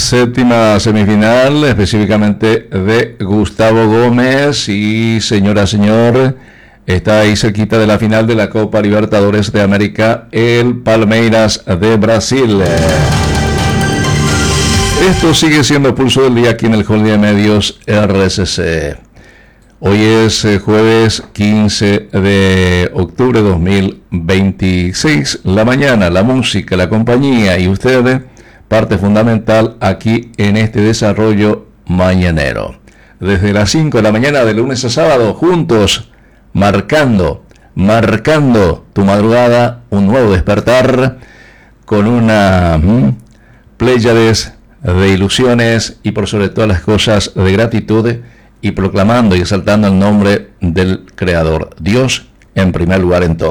séptima semifinal, específicamente de Gustavo Gómez. Y señora, señor, está ahí cerquita de la final de la Copa Libertadores de América, el Palmeiras de Brasil. Esto sigue siendo Pulso del Día aquí en el Hall de Medios RCC. Hoy es jueves 15 de octubre de 2026. La mañana, la música, la compañía y ustedes, parte fundamental aquí en este desarrollo mañanero. Desde las 5 de la mañana de lunes a sábado, juntos, marcando tu madrugada, un nuevo despertar con una pléyades de ilusiones y por sobre todas las cosas de gratitud, y proclamando y exaltando el nombre del Creador, Dios en primer lugar en todo.